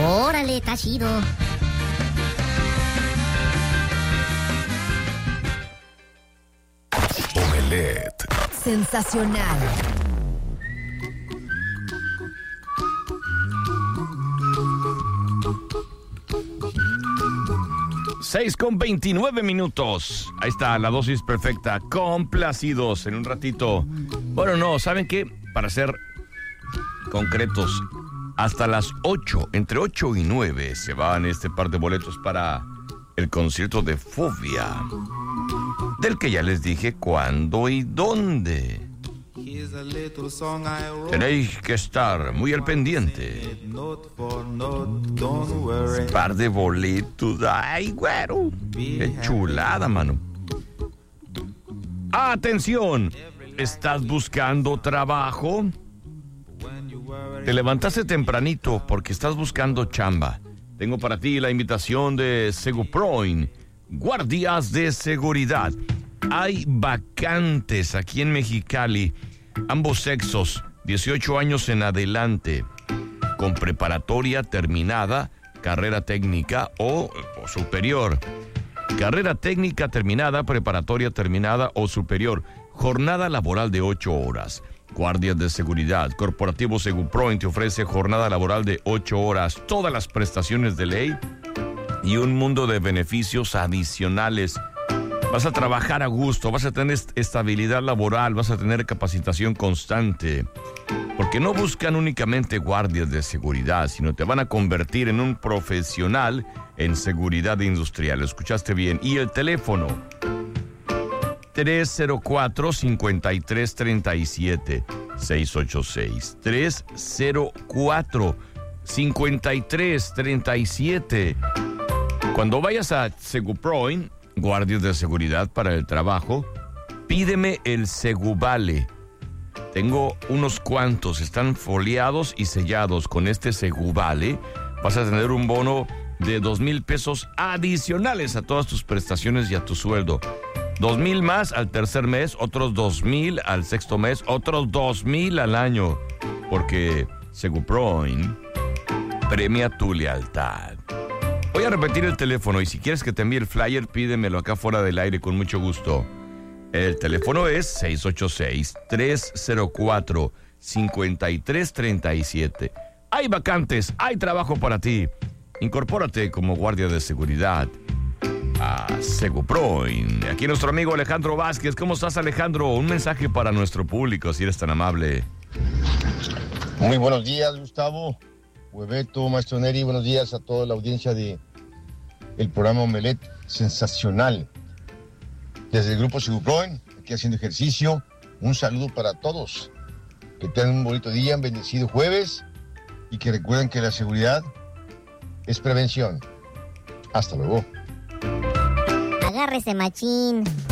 Órale, está chido. Omelette. Sensacional. Seis con 29 minutos. Ahí está la dosis perfecta. Complacidos en un ratito. Bueno, no, ¿saben qué? Para ser concretos, hasta las 8, entre 8 y 9, se van este par de boletos para el concierto de Fobia, del que ya les dije cuándo y dónde. Tenéis que estar muy al pendiente. Par de boletos. Ay, güero. Qué chulada, mano. ¡Atención! ¿Estás buscando trabajo? Te levantaste tempranito porque estás buscando chamba. Tengo para ti la invitación de Seguproin, guardias de seguridad. Hay vacantes aquí en Mexicali, ambos sexos, 18 años en adelante, con preparatoria terminada, carrera técnica o superior. Carrera técnica terminada, preparatoria terminada o superior. Jornada laboral de 8 horas. Guardias de seguridad. Corporativo Seguproin te ofrece jornada laboral de 8 horas, todas las prestaciones de ley y un mundo de beneficios adicionales. Vas a trabajar a gusto, vas a tener estabilidad laboral, vas a tener capacitación constante. Porque no buscan únicamente guardias de seguridad, sino te van a convertir en un profesional en seguridad industrial. ¿Escuchaste bien? Y el teléfono 304-5337 686 304-5337. Cuando vayas a Seguproin, guardias de seguridad para el trabajo, pídeme el Seguvale. Tengo unos cuantos, están foliados y sellados. Con este Seguvale vas a tener un bono de 2,000 pesos adicionales a todas tus prestaciones y a tu sueldo. 2,000 más al tercer mes, otros 2,000 al sexto mes, otros 2,000 al año. Porque Seguproin premia tu lealtad. Voy a repetir el teléfono y si quieres que te envíe el flyer, pídemelo acá fuera del aire con mucho gusto. El teléfono es 686-304-5337. Hay vacantes, hay trabajo para ti. Incorpórate como guardia de seguridad a Seguproin. Aquí nuestro amigo Alejandro Vázquez. ¿Cómo estás, Alejandro? Un mensaje para nuestro público, si eres tan amable. Muy buenos días, Gustavo, Hueveto, Maestro Neri. Buenos días a toda la audiencia de el programa Omelette Sensacional. Desde el grupo Seguproin, aquí haciendo ejercicio. Un saludo para todos. Que tengan un bonito día, un bendecido jueves. Y que recuerden que la seguridad es prevención. Hasta luego. Agárrese, machín.